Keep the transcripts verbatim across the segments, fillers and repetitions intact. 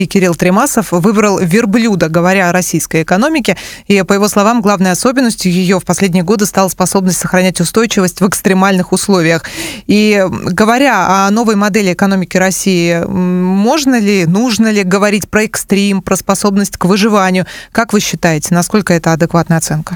И Кирилл Тремасов выбрал верблюда, говоря о российской экономике. И, по его словам, главной особенностью ее в последние годы стала способность сохранять устойчивость в экстремальных условиях. И говоря о новой модели экономики России, можно ли, нужно ли говорить про экстрим, про способность к выживанию? Как вы считаете, насколько это адекватная оценка?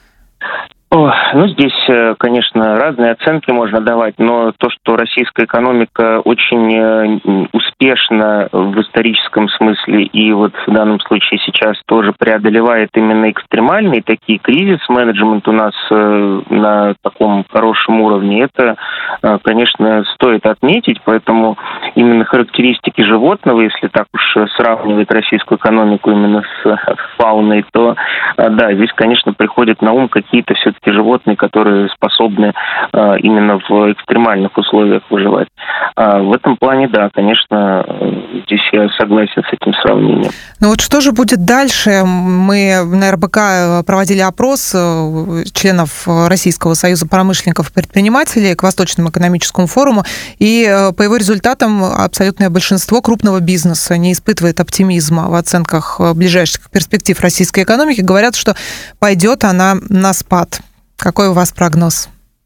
О, ну, здесь, конечно, разные оценки можно давать, но то, что российская экономика очень успешно в историческом смысле и вот в данном случае сейчас тоже преодолевает именно экстремальные такие кризис-менеджмент у нас на таком хорошем уровне, это, конечно, стоит отметить, поэтому именно характеристики животного, если так уж сравнивать российскую экономику именно с фауной, то, да, здесь, конечно, приходят на ум какие-то все-таки животные, которые способны э, именно в экстремальных условиях выживать. А в этом плане, да, конечно, здесь я согласен с этим сравнением. Ну вот что же будет дальше? Мы на эр бэ ка проводили опрос членов Российского союза промышленников и предпринимателей к Восточному экономическому форуму, и по его результатам абсолютное большинство крупного бизнеса не испытывает оптимизма в оценках ближайших перспектив российской экономики. Говорят, что пойдет она на спад. Какой у вас прогноз?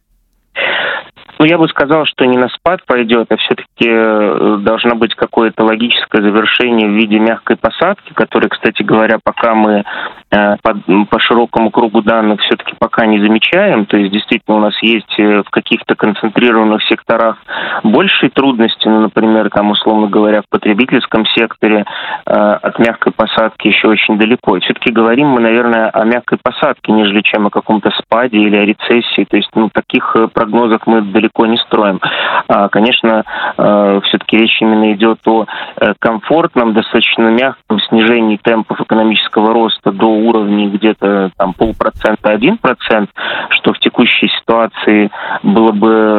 Ну, я бы сказал, что не на спад пойдет, а все-таки должно быть какое-то логическое завершение в виде мягкой посадки, которой, кстати говоря, пока мы э, по, по широкому кругу данных все-таки пока не замечаем. То есть, действительно, у нас есть в каких-то концентрированных секторах большие трудности, ну, например, там, условно говоря, в потребительском секторе э, от мягкой посадки еще очень далеко. И все-таки говорим мы, наверное, о мягкой посадке, нежели чем о каком-то спаде или о рецессии. То есть, ну, таких прогнозов мы далеко далеко не строим. Конечно, все-таки речь именно идет о комфортном, достаточно мягком снижении темпов экономического роста до уровня где-то там полпроцента, один процент, что в текущей ситуации было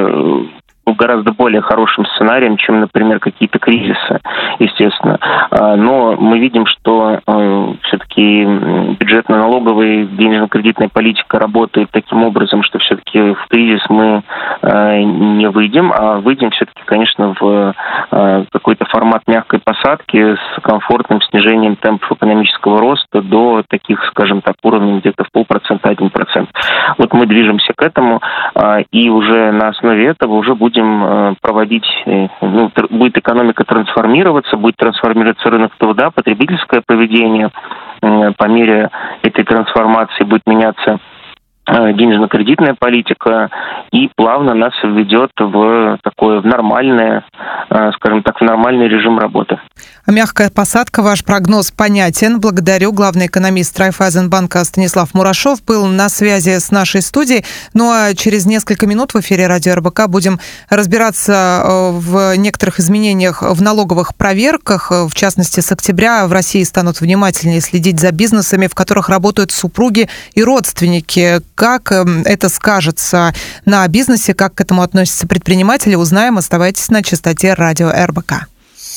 бы гораздо более хорошим сценарием, чем, например, какие-то кризисы, естественно. Но мы видим, что э, все-таки бюджетно-налоговая денежно-кредитная политика работает таким образом, что все-таки в кризис мы э, не выйдем, а выйдем все-таки, конечно, в э, какой-то формат мягкой посадки с комфортным снижением темпов экономического роста до таких, скажем так, уровней где-то в полпроцента, один процент. Вот мы движемся к этому, э, и уже на основе этого уже будем проводить, ну, будет экономика трансформироваться, будет трансформироваться рынок труда, потребительское поведение. По мере этой трансформации будет меняться денежно-кредитная политика и плавно нас введет в такое в нормальное, скажем так, в нормальный режим работы. Мягкая посадка, ваш прогноз понятен. Благодарю. Главный экономист Райффайзенбанка Станислав Мурашов был на связи с нашей студией. Ну а через несколько минут в эфире радио эр бэ ка будем разбираться в некоторых изменениях в налоговых проверках. В частности, с октября в России станут внимательнее следить за бизнесами, в которых работают супруги и родственники. Как это скажется на бизнесе, как к этому относятся предприниматели, узнаем. Оставайтесь на частоте радио эр бэ ка.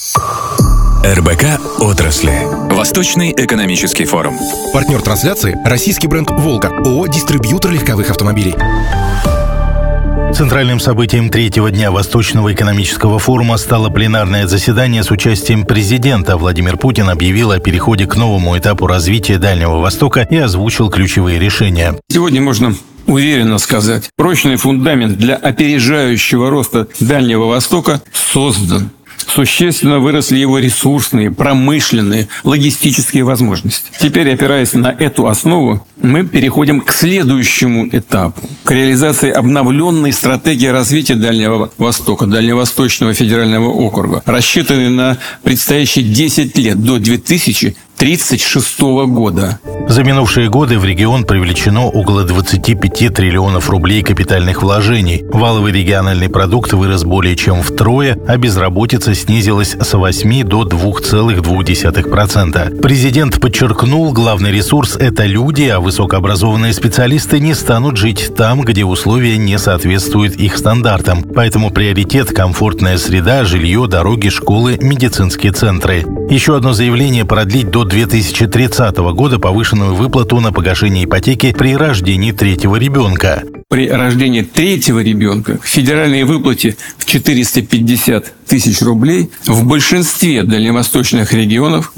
эр бэ ка отрасли. Восточный экономический форум. Партнер трансляции – российский бренд «Волга», ООО «Дистрибьютор легковых автомобилей». Центральным событием третьего дня Восточного экономического форума стало пленарное заседание с участием президента. Владимир Путин объявил о переходе к новому этапу развития Дальнего Востока и озвучил ключевые решения. Сегодня можно уверенно сказать, прочный фундамент для опережающего роста Дальнего Востока создан. Существенно выросли его ресурсные, промышленные, логистические возможности. Теперь, опираясь на эту основу, мы переходим к следующему этапу, к реализации обновленной стратегии развития Дальнего Востока, Дальневосточного федерального округа, рассчитанной на предстоящие десять лет до две тысячи тридцать шестого года. За минувшие годы в регион привлечено около двадцати пяти триллионов рублей капитальных вложений. Валовый региональный продукт вырос более чем втрое, а безработица снизилась с восьми до двух целых двух десятых процента. Президент подчеркнул, главный ресурс – это люди, а высокообразованные специалисты не станут жить там, где условия не соответствуют их стандартам. Поэтому приоритет – комфортная среда, жилье, дороги, школы, медицинские центры. Еще одно заявление – продлить до две тысячи тридцатого года повышенную выплату на погашение ипотеки при рождении третьего ребенка. При рождении третьего ребенка к федеральной выплате в четыреста пятьдесят тысяч рублей в большинстве дальневосточных регионов